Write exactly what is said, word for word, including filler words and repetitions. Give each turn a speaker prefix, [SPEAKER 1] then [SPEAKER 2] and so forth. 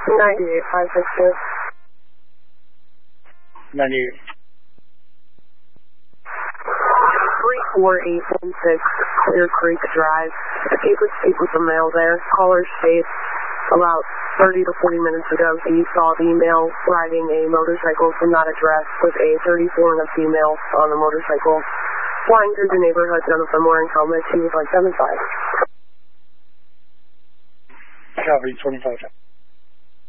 [SPEAKER 1] ninety-eight five six two.
[SPEAKER 2] ninety-eight.
[SPEAKER 1] three four eight one six Clear Creek Drive. If you could speak with the mail there, caller state about thirty to forty minutes ago he saw the male riding a motorcycle from that address with a thirty-four and a female on a motorcycle flying through the neighborhood. None of them wearing helmets. He was like seven five.
[SPEAKER 2] Copy, twenty-five.